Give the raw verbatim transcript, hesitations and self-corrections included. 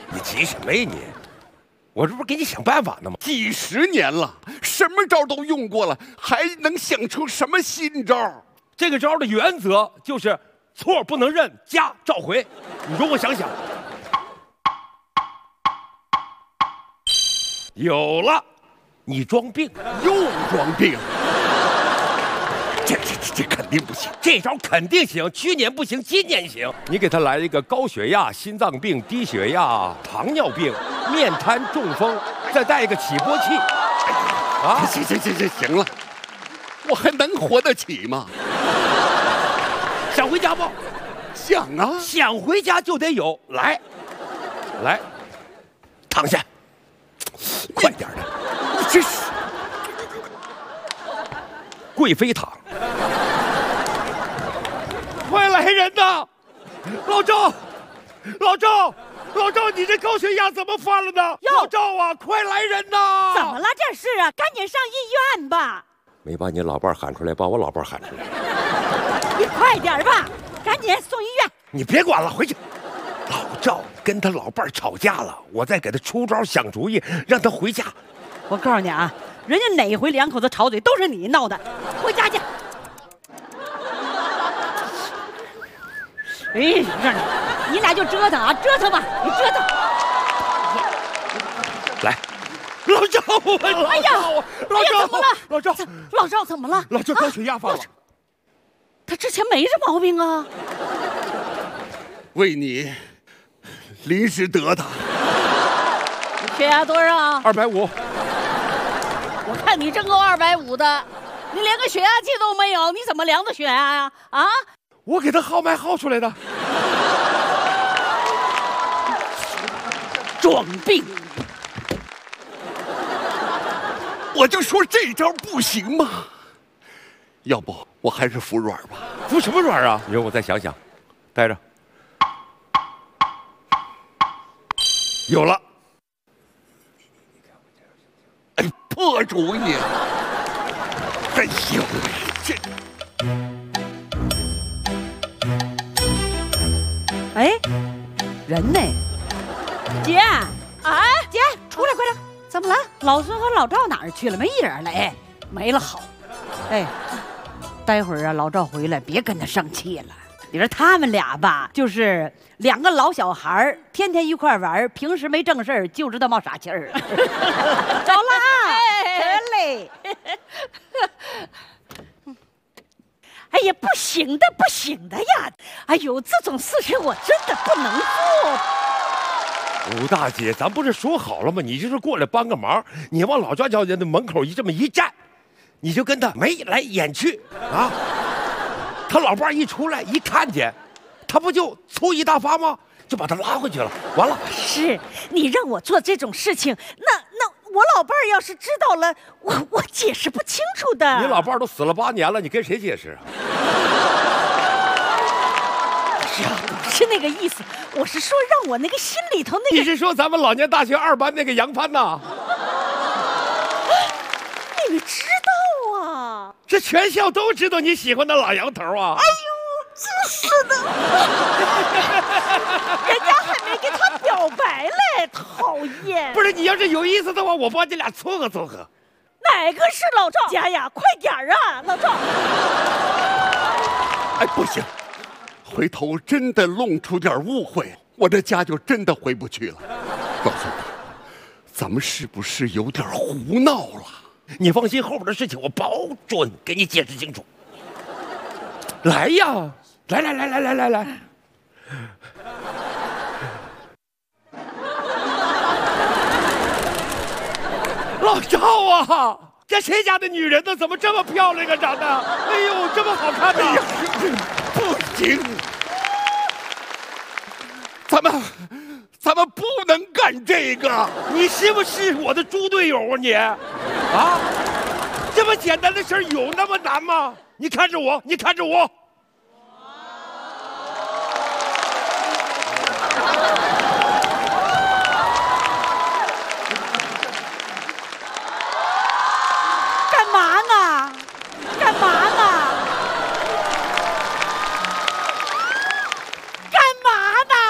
你急什么呀你？我这不是给你想办法呢吗？ 几十年了，什么招都用过了，还能想出什么新招？ 这个招的原则就是错不能认，加召回。你容我想想。有了，你装病， 又装病。这这这这肯定不行， 这招肯定行，去年不行，今年行。你给他来一个高血压、心脏病、低血压、糖尿病、面瘫、中风，再带一个起搏器。 啊，行行行行行了，我还能活得起吗？ 想回家不？ 想啊， 想回家就得有。来，来，躺下，快点的， 你这是贵妃躺。快来人呐！老赵，老赵，老赵，你这高血压怎么犯了呢？老赵啊，快来人呐！ 怎么了这是啊？赶紧上医院吧！ 没把你老伴喊出来，把我老伴喊出来。 你快点吧，赶紧送医院！ 你别管了，回去。老赵跟他老伴吵架了，我再给他出招想主意，让他回家。 我告诉你啊，人家哪回两口子吵嘴都是你闹的，回家去。哎，让你，你俩就折腾啊，折腾吧，你折腾。 来，老赵， 哎呀， 老赵， 怎么了？ 老赵， 老赵怎么了？ 老赵高血压犯了。 他之前没这毛病啊。 为你临时得的。 血压多少？ 二百五。 我看你真够二百五的，你连个血压计都没有，你怎么量的血压呀？啊？ 我给他号脉号出来的。 装病！ 我就说这招不行嘛，要不我还是服软吧。 服什么软啊？你让我再想想，待着。有了。 哎，破主意！哎呦，这。 哎，人呢？姐，啊，姐，出来，快点！怎么了？老孙和老赵哪儿去了？没影了？哎，没了好。哎，待会儿啊，老赵回来别跟他生气了。你说他们俩吧，就是两个老小孩，天天一块玩，平时没正事儿，就知道冒傻气儿。走了啊，得嘞。哎呀，不行的，不行的呀！哎呦，这种事情我真的不能做。 吴大姐，咱不是说好了吗？你就是过来帮个忙，你往老赵家的门口一这么一站，你就跟他眉来眼去啊。他老伴一出来一看见，他不就醋意大发吗？就把他拉回去了。完了， 是你让我做这种事情，那那我老伴儿要是知道了，我我解释不清楚的。 你老伴儿都死了八年了，你跟谁解释啊？ 是啊，不是那个意思，我是说让我那个心里头那个。 你是说咱们老年大学二班那个杨帆呐？ 你知道啊？ 这全校都知道你喜欢那老杨头啊！ 哎呦，真是的，人家还没给他表白嘞，讨厌！ 不是，你要是有意思的话，我帮你俩撮合撮合。 哪个是老赵家呀？快点儿啊，老赵！ 哎，不行，回头真的弄出点误会，我这家就真的回不去了。告诉你，咱们是不是有点胡闹了？ 你放心，后边的事情我保准给你解释清楚。来呀，来来来来来来来。老赵啊，这谁家的女人呢？怎么这么漂亮啊？长得，哎呦，这么好看呢！ 哎呀，不行，咱们咱们不能干这个。 你是不是我的猪队友啊你？啊，这么简单的事儿有那么难吗？你看着我，你看着我。